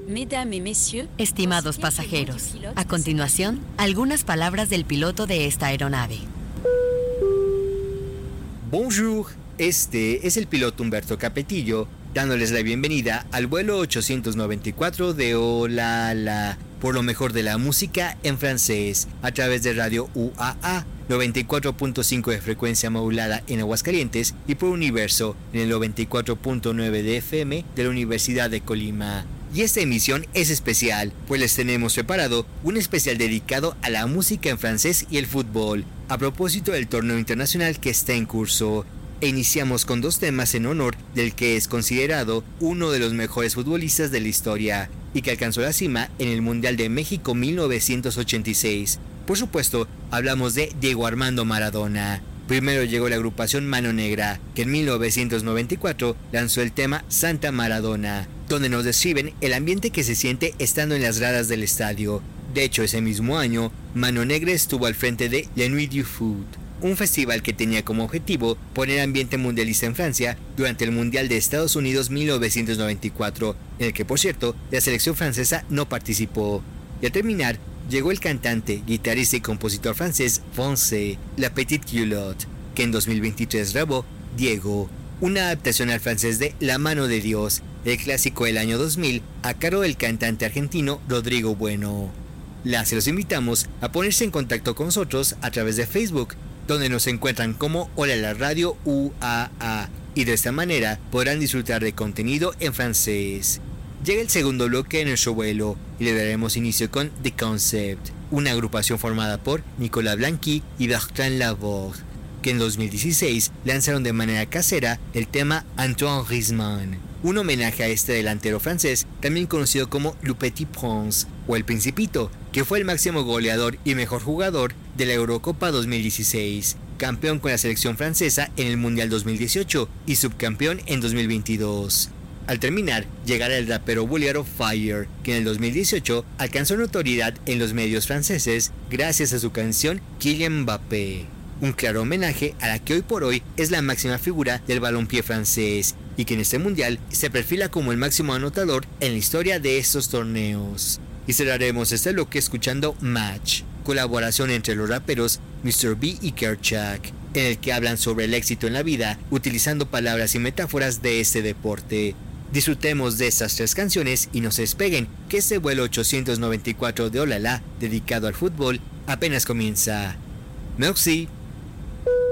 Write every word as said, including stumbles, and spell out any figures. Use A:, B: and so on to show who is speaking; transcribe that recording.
A: Estimados pasajeros, a continuación, algunas palabras del piloto de esta aeronave.
B: Bonjour, este es el piloto Humberto Capetillo, dándoles la bienvenida al vuelo ochocientos noventa y cuatro de Olala, por lo mejor de la música en francés, a través de Radio U A A, noventa y cuatro punto cinco de frecuencia modulada en Aguascalientes y por Universo en el noventa y cuatro punto nueve de F M de la Universidad de Colima. Y esta emisión es especial, pues les tenemos preparado un especial dedicado a la música en francés y el fútbol, a propósito del torneo internacional que está en curso. E iniciamos con dos temas en honor del que es considerado uno de los mejores futbolistas de la historia y que alcanzó la cima en el Mundial de México mil novecientos ochenta y seis. Por supuesto, hablamos de Diego Armando Maradona. Primero llegó la agrupación Mano Negra, que en mil novecientos noventa y cuatro lanzó el tema Santa Maradona, donde nos describen el ambiente que se siente estando en las gradas del estadio. De hecho, ese mismo año, Mano Negra estuvo al frente de La Nuit du Foot, un festival que tenía como objetivo poner ambiente mundialista en Francia durante el Mundial de Estados Unidos mil novecientos noventa y cuatro, en el que, por cierto, la selección francesa no participó. Y al terminar, llegó el cantante, guitarrista y compositor francés Foncé, La Petite Culotte, que en dos mil veintitrés grabó Diego, una adaptación al francés de La Mano de Dios, el clásico del año dos mil, a cargo del cantante argentino Rodrigo Bueno. Las los invitamos a ponerse en contacto con nosotros a través de Facebook, donde nos encuentran como Hola la Radio U A A, y de esta manera podrán disfrutar de contenido en francés. Llega el segundo bloque en nuestro vuelo y le daremos inicio con The Concept, una agrupación formada por Nicolas Blanqui y Bertrand Laborde, que en dos mil dieciséis lanzaron de manera casera el tema Antoine Griezmann, un homenaje a este delantero francés también conocido como Le Petit Prince o El Principito, que fue el máximo goleador y mejor jugador de la Eurocopa dos mil dieciséis, campeón con la selección francesa en el Mundial dos mil dieciocho y subcampeón en dos mil veintidós. Al terminar, llegará el rapero búlgaro Fire, que en el dos mil dieciocho alcanzó notoriedad en los medios franceses gracias a su canción Kylian Mbappé, un claro homenaje a la que hoy por hoy es la máxima figura del balompié francés y que en este mundial se perfila como el máximo anotador en la historia de estos torneos. Y cerraremos este bloque escuchando Match, colaboración entre los raperos mister B y Kerchak, en el que hablan sobre el éxito en la vida utilizando palabras y metáforas de este deporte. Disfrutemos de estas tres canciones y no se despeguen, que este vuelo ochocientos noventa y cuatro de Olala, dedicado al fútbol, apenas comienza. Merci.